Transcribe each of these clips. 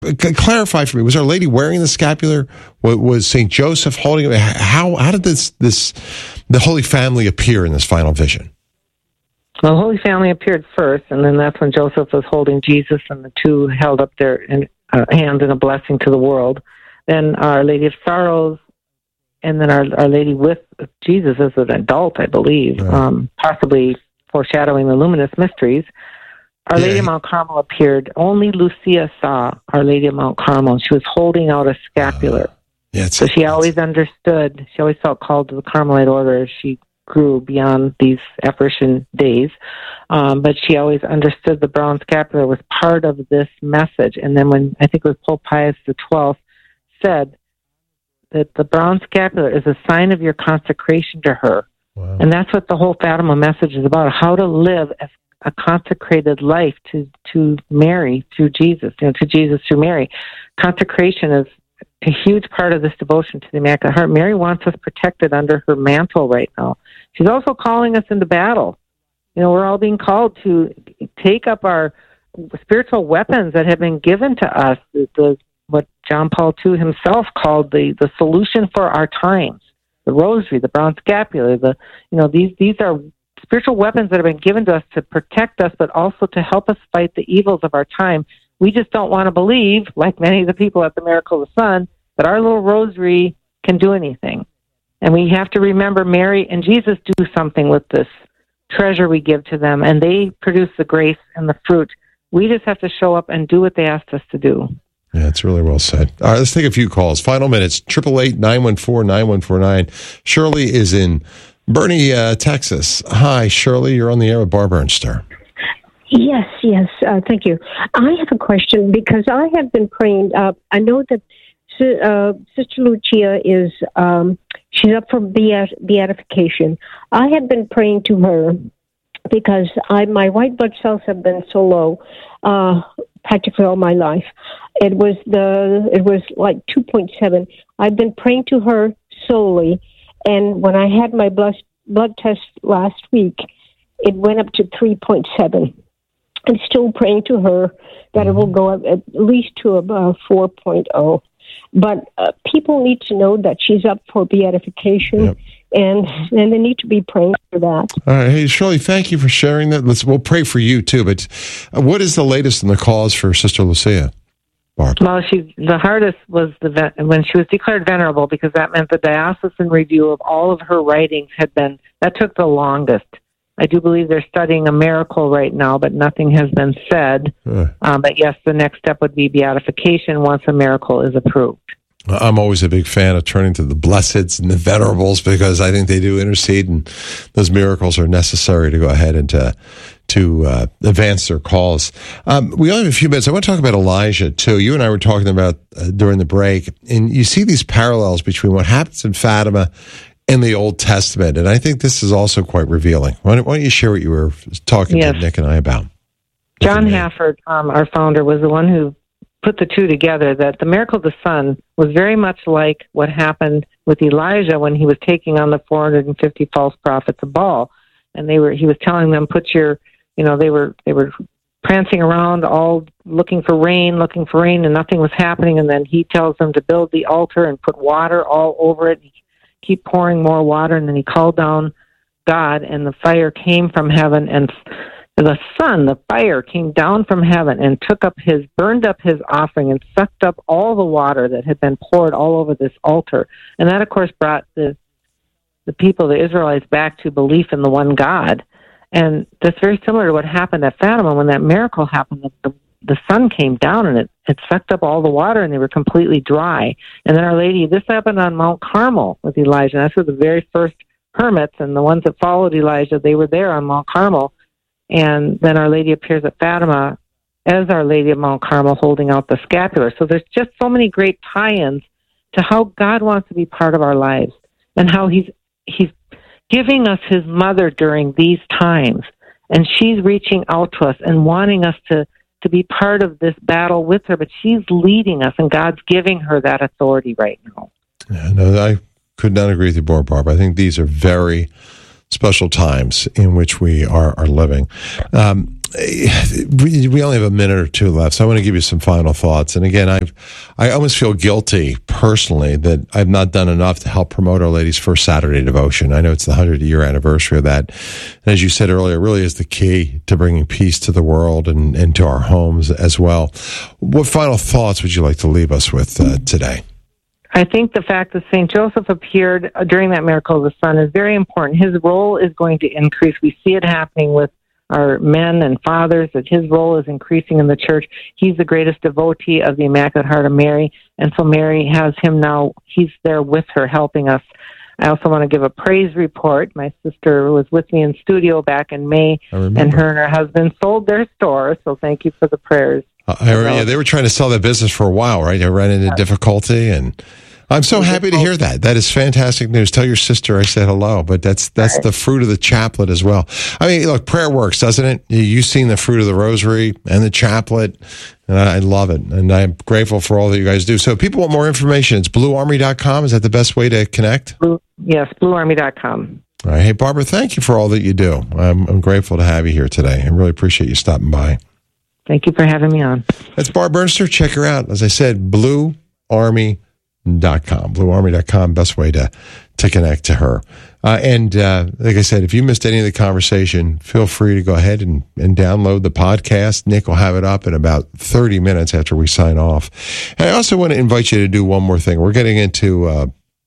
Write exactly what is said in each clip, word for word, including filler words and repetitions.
C- clarify for me, was Our Lady wearing the scapular? Was, was Saint Joseph holding it? How, how did this, this, the Holy Family appear in this final vision? Well, the Holy Family appeared first, and then that's when Joseph was holding Jesus, and the two held up their uh, hands in a blessing to the world. Then Our Lady of Sorrows, and then Our, Our Lady with Jesus as an adult, I believe, right. um, possibly foreshadowing the luminous mysteries. Our yeah. Lady of Mount Carmel appeared. Only Lucia saw Our Lady of Mount Carmel. She was holding out a scapular. Uh, yeah, so she always understood. She always felt called to the Carmelite order as she grew beyond these apparition days. Um, but she always understood the brown scapular was part of this message. And then when, I think it was Pope Pius the twelfth, said that the brown scapular is a sign of your consecration to her. Wow. And that's what the whole Fatima message is about, how to live as a consecrated life to, to Mary through Jesus, you know, to Jesus through Mary. Consecration is a huge part of this devotion to the Immaculate Heart. Mary wants us protected under her mantle right now. She's also calling us into battle. You know, we're all being called to take up our spiritual weapons that have been given to us, the, the, what John Paul the Second himself called the, the solution for our times, the rosary, the brown scapular, the, you know, these, these are spiritual weapons that have been given to us to protect us, but also to help us fight the evils of our time. We just don't want to believe, like many of the people at the Miracle of the Sun, that our little rosary can do anything. And we have to remember Mary and Jesus do something with this treasure we give to them, and they produce the grace and the fruit. We just have to show up and do what they asked us to do. Yeah, it's really well said. All right, let's take a few calls. Final minutes, eight eight eight, nine one four, nine one four nine. Shirley is in Bernie, uh, Texas. Hi, Shirley. You're on the air with Barbara and Stir. Yes, yes. Uh, thank you. I have a question because I have been praying. Uh, I know that uh, Sister Lucia is, um, she's up for beat- beatification. I have been praying to her because I my white blood cells have been so low uh, practically all my life. It was the it was like two point seven. I've been praying to her solely. And when I had my blood, blood test last week, it went up to three point seven. I'm still praying to her that it will go up at least to about four point oh. But uh, people need to know that she's up for beatification, yep. and and they need to be praying for that. All right. Hey, Shirley, thank you for sharing that. Let's We'll pray for you, too. But uh, what is the latest in the cause for Sister Lucia? Barb. Well, she, the hardest was the when she was declared venerable, because that meant the diocesan review of all of her writings had been, that took the longest. I do believe they're studying a miracle right now, but nothing has been said. Uh, um, but yes, the next step would be beatification once a miracle is approved. I'm always a big fan of turning to the blesseds and the venerables because I think they do intercede, and those miracles are necessary to go ahead and to to uh, advance their cause. Um, we only have a few minutes. I want to talk about Elijah, too. You and I were talking about uh, during the break, and you see these parallels between what happens in Fatima and the Old Testament, and I think this is also quite revealing. Why don't, why don't you share what you were talking yes. to Nick and I about? John Hafford, um, our founder, was the one who put the two together, that the miracle of the sun was very much like what happened with Elijah when he was taking on the four hundred fifty false prophets of Baal. And they were, he was telling them, put your, you know, they were, they were prancing around all looking for rain, looking for rain, and nothing was happening. And then he tells them to build the altar and put water all over it. He keep pouring more water. And then he called down God, and the fire came from heaven, and the sun, the fire, came down from heaven and took up his, burned up his offering and sucked up all the water that had been poured all over this altar. And that, of course, brought the the people, the Israelites, back to belief in the one God. And that's very similar to what happened at Fatima when that miracle happened. The, the, the sun came down and it, it sucked up all the water, and they were completely dry. And then Our Lady, this happened on Mount Carmel with Elijah. And that's where the very first hermits and the ones that followed Elijah, they were there on Mount Carmel. And then Our Lady appears at Fatima as Our Lady of Mount Carmel holding out the scapular. So there's just so many great tie-ins to how God wants to be part of our lives and how he's he's giving us his mother during these times. And she's reaching out to us and wanting us to, to be part of this battle with her, but she's leading us, and God's giving her that authority right now. Yeah, no, I could not agree with you more, Barb. I think these are very special times in which we are, are living. Um, we, we only have a minute or two left, so I want to give you some final thoughts. And again, I I almost feel guilty personally that I've not done enough to help promote Our Lady's First Saturday Devotion. I know it's the hundred-year anniversary of that. And as you said earlier, it really is the key to bringing peace to the world and, and to our homes as well. What final thoughts would you like to leave us with uh, today? I think the fact that Saint Joseph appeared during that miracle of the sun is very important. His role is going to increase. We see it happening with our men and fathers, that his role is increasing in the church. He's the greatest devotee of the Immaculate Heart of Mary, and so Mary has him now. He's there with her, helping us. I also want to give a praise report. My sister was with me in studio back in May, and her and her husband sold their store, so thank you for the prayers. Uh, I, yeah, they were trying to sell that business for a while, right? They ran into difficulty, and I'm so happy to hear that. That is fantastic news. Tell your sister I said hello, but that's that's the fruit of the chaplet as well. I mean, look, prayer works, doesn't it? You've seen the fruit of the rosary and the chaplet, and I love it, and I'm grateful for all that you guys do. So if people want more information, it's blue army dot com. Is that the best way to connect? Blue, yes, blue army dot com. All right. Hey, Barbara, thank you for all that you do. I'm, I'm grateful to have you here today. I really appreciate you stopping by. Thank you for having me on. That's Barb Bernster. Check her out. As I said, blue army dot com. blue army dot com, best way to, to connect to her. Uh, and uh, like I said, if you missed any of the conversation, feel free to go ahead and, and download the podcast. Nick will have it up in about thirty minutes after we sign off. And I also want to invite you to do one more thing. We're getting into, uh,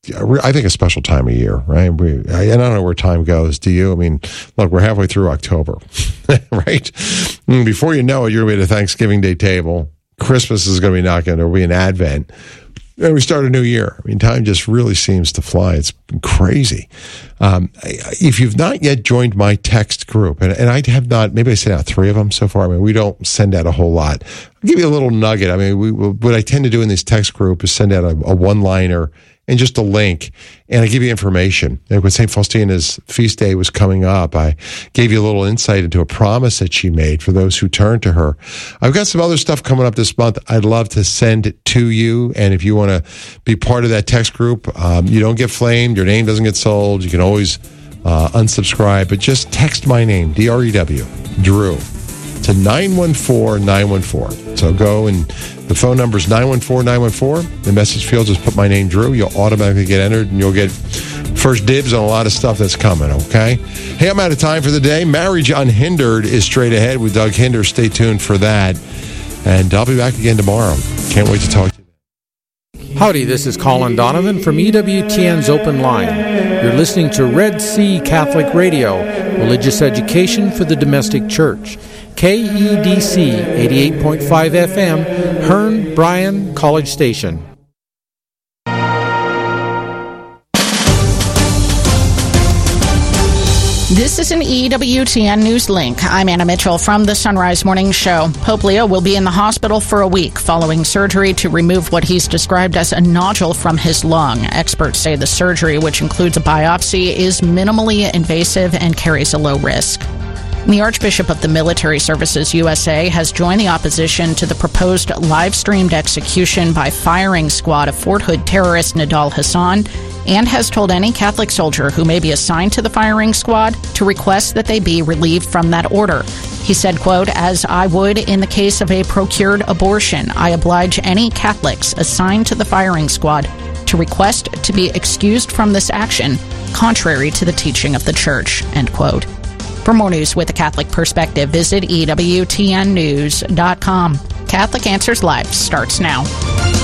I think, a special time of year, right? We, I don't know where time goes. Do you? I mean, look, we're halfway through October, right? And before you know it, you're going to be at a Thanksgiving Day table. Christmas is going to be knocking. There will be an Advent. And we start a new year. I mean, time just really seems to fly. It's crazy. Um, if you've not yet joined my text group, and, and I have not, maybe I sent out three of them so far. I mean, we don't send out a whole lot. I'll give you a little nugget. I mean, we, what I tend to do in this text group is send out a, a one-liner and just a link, and I give you information. And when Saint Faustina's feast day was coming up, I gave you a little insight into a promise that she made for those who turn to her. I've got some other stuff coming up this month I'd love to send it to you, and if you want to be part of that text group, um, you don't get flamed, your name doesn't get sold, you can always uh, unsubscribe, but just text my name, D R E W, Drew, to nine one four nine one four. So go, and the phone number is nine one four nine one four. The message field, just put my name, Drew. You'll automatically get entered, and you'll get first dibs on a lot of stuff that's coming, okay? Hey, I'm out of time for the day. Marriage Unhindered is straight ahead with Doug Hinder. Stay tuned for that. And I'll be back again tomorrow. Can't wait to talk to you. Howdy, this is Colin Donovan from E W T N's Open Line. You're listening to Red Sea Catholic Radio, religious education for the domestic church. K E D C eighty-eight point five F M, Hearn, Bryan, College Station. This is an E W T N News Link. I'm Anna Mitchell from the Sunrise Morning Show. Pope Leo will be in the hospital for a week following surgery to remove what he's described as a nodule from his lung. Experts say the surgery, which includes a biopsy, is minimally invasive and carries a low risk. The Archbishop of the Military Services U S A has joined the opposition to the proposed live-streamed execution by firing squad of Fort Hood terrorist Nidal Hassan, and has told any Catholic soldier who may be assigned to the firing squad to request that they be relieved from that order. He said, quote, "As I would in the case of a procured abortion, I oblige any Catholics assigned to the firing squad to request to be excused from this action, contrary to the teaching of the Church," end quote. For more news with a Catholic perspective, visit E W T N news dot com. Catholic Answers Live starts now.